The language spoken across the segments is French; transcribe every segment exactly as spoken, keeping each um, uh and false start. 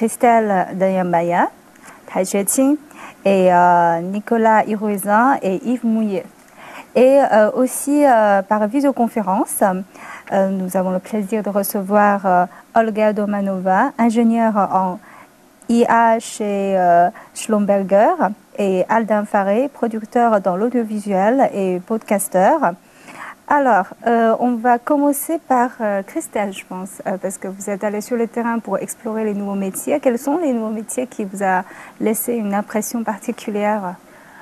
Christelle Danyambaya, Tai Xueqing, et euh, Nicolas Hirouzin et Yves Mouillet. Et euh, aussi euh, par visioconférence, euh, nous avons le plaisir de recevoir euh, Olga Domanova, ingénieure en I A chez euh, Schlumberger, et Aldin Faré, producteur dans l'audiovisuel et podcasteur. Alors, euh, on va commencer par euh, Christelle, je pense, euh, parce que vous êtes allée sur le terrain pour explorer les nouveaux métiers. Quels sont les nouveaux métiers qui vous a laissé une impression particulière?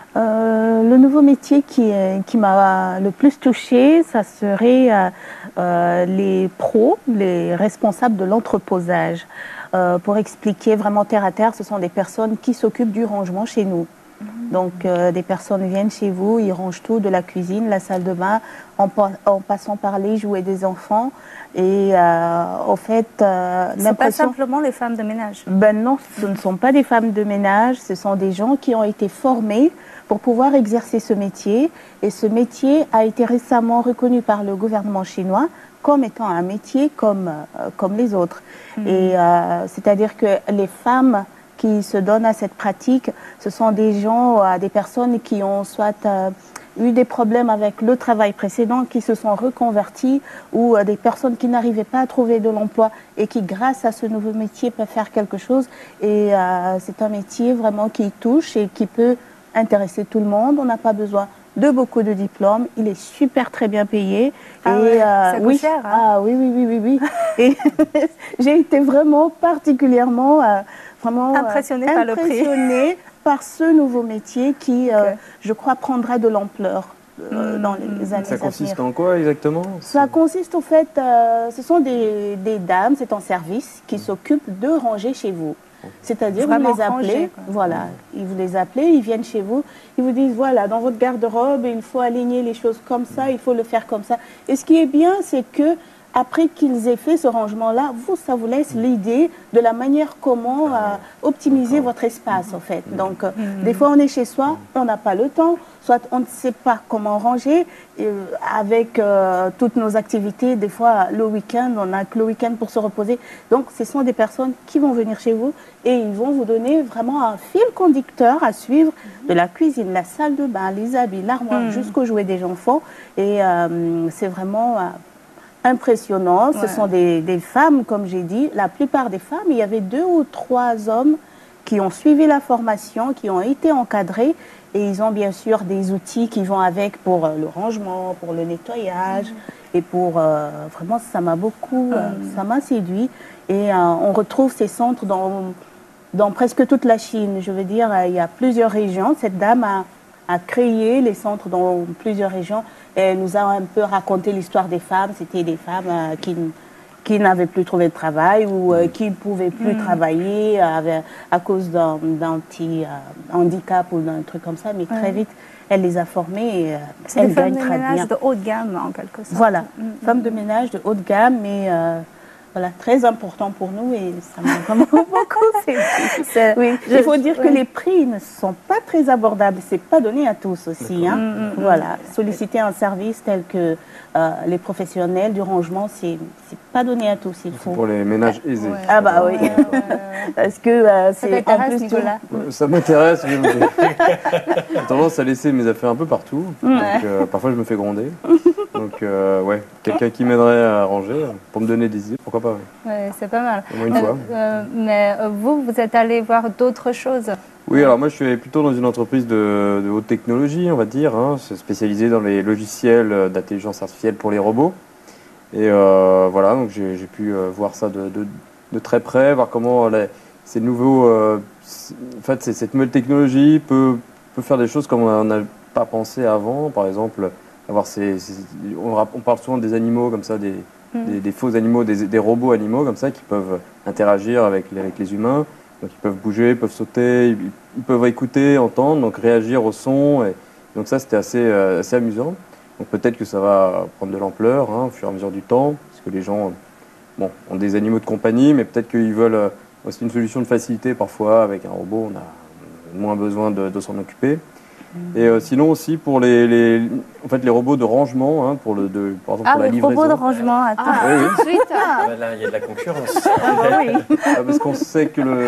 Euh, le nouveau métier qui, qui m'a le plus touchée, ça serait euh, euh, les pros, les responsables de l'entreposage. Euh, pour expliquer vraiment terre à terre, ce sont des personnes qui s'occupent du rangement chez nous. Donc, euh, des personnes viennent chez vous, ils rangent tout, de la cuisine, la salle de bain, en, en passant par les jouets des enfants. Et euh, en fait, euh, ce n'est pas simplement les femmes de ménage. Ben non, ce ne sont pas des femmes de ménage, ce sont des gens qui ont été formés pour pouvoir exercer ce métier. Et ce métier a été récemment reconnu par le gouvernement chinois comme étant un métier comme, euh, comme les autres. Mmh. Et euh, c'est-à-dire que les femmes qui se donnent à cette pratique, ce sont des gens, euh, des personnes qui ont soit euh, eu des problèmes avec le travail précédent, qui se sont reconvertis, ou euh, des personnes qui n'arrivaient pas à trouver de l'emploi et qui, grâce à ce nouveau métier, peuvent faire quelque chose. Et euh, c'est un métier vraiment qui touche et qui peut intéresser tout le monde. On n'a pas besoin de beaucoup de diplômes. Il est super très bien payé. Ah et ouais, euh, ça coûte oui, cher, hein? Ah oui, oui, oui, oui, oui. Et j'ai été vraiment particulièrement euh, vraiment impressionnée euh, par le prix. par ce nouveau métier qui, euh, okay. je crois, prendra de l'ampleur euh, mmh. dans les années à venir. Ça consiste en quoi exactement? Ça consiste au fait, euh, ce sont des, des dames, c'est en service, qui mmh. s'occupent de ranger chez vous. C'est-à-dire, vous les appelez, ranger, voilà, ils vous les appelez, ils viennent chez vous, ils vous disent, voilà, dans votre garde-robe, il faut aligner les choses comme ça, il faut le faire comme ça. Et ce qui est bien, c'est que après qu'ils aient fait ce rangement-là, vous, ça vous laisse l'idée de la manière comment euh, optimiser votre espace, en fait. Donc, euh, mmh. des fois, on est chez soi, on n'a pas le temps, soit on ne sait pas comment ranger. Euh, avec euh, toutes nos activités, des fois, le week-end, on n'a que le week-end pour se reposer. Donc, ce sont des personnes qui vont venir chez vous et ils vont vous donner vraiment un fil conducteur à suivre mmh. de la cuisine, la salle de bain, les habits, l'armoire, mmh. jusqu'aux jouets des enfants. Et euh, c'est vraiment... Euh, impressionnant. Ce ouais. sont des, des femmes, comme j'ai dit. La plupart des femmes, il y avait deux ou trois hommes qui ont suivi la formation, qui ont été encadrés. Et ils ont bien sûr des outils qui vont avec pour euh, le rangement, pour le nettoyage. Mmh. Et pour... Euh, vraiment, ça m'a beaucoup... Euh, mmh. Ça m'a séduit. Et euh, on retrouve ces centres dans, dans presque toute la Chine. Je veux dire, il y a plusieurs régions. Cette dame a, a créé les centres dans plusieurs régions. Elle nous a un peu raconté l'histoire des femmes. C'était des femmes euh, qui, qui n'avaient plus trouvé de travail ou euh, qui ne pouvaient plus mmh. travailler avec, à cause d'un petit euh, handicap ou d'un truc comme ça. Mais mmh. très vite, elle les a formées et euh, elles gagnent très bien. C'est des femmes de ménage de haute gamme, en quelque sorte. Voilà, mmh. femmes de ménage de haute gamme, mais euh, voilà, très important pour nous et ça m'a vraiment beaucoup séduit. Oui, il faut dire oui. que les prix ne sont pas très abordables. C'est pas donné à tous aussi. Hein. Mmh, voilà, mmh. solliciter un service tel que euh, les professionnels du rangement, c'est pas donné à tous. Il faut pour les ménages aisés. Ouais. Ah bah oui, ouais, ouais, ouais. Parce que euh, c'est en plus Nicolas. Tout... Ça m'intéresse. J'ai tendance à laisser mes affaires un peu partout. Ouais. Donc, euh, parfois, je me fais gronder. Donc euh, ouais, quelqu'un qui m'aiderait à ranger pour me donner des idées, pourquoi pas. Oui, ouais, c'est pas mal. Au moins une euh, fois. Euh, mais vous, vous êtes allé voir d'autres choses? Oui, alors moi je suis plutôt dans une entreprise de, de haute technologie, on va dire, hein, spécialisée dans les logiciels d'intelligence artificielle pour les robots. Et euh, voilà, donc j'ai pu euh, voir ça de, de, de très près, voir comment les, ces nouveaux, euh, en fait, cette nouvelle technologie peut, peut faire des choses comme on n'a pas pensé avant, par exemple. Avoir ces, ces, on, on parle souvent des animaux comme ça, des, mmh. des, des faux animaux, des, des robots animaux comme ça qui peuvent interagir avec les, avec les humains. Donc ils peuvent bouger, ils peuvent sauter, ils, ils peuvent écouter, entendre, donc réagir au son. Et, donc ça c'était assez, euh, assez amusant. Donc peut-être que ça va prendre de l'ampleur hein, au fur et à mesure du temps, parce que les gens bon, ont des animaux de compagnie, mais peut-être qu'ils veulent euh, aussi une solution de facilité parfois. Avec un robot, on a moins besoin de, de s'en occuper. Et euh, sinon aussi pour les, les, en fait, les robots de rangement, hein, pour, le, de, par exemple, ah, pour la livraison. Ah, les robots de rangement, attends. Ah, oui, oui. tout de suite. Ah, là, il y a de la concurrence. Ah, bah oui. Ah, parce qu'on sait que le,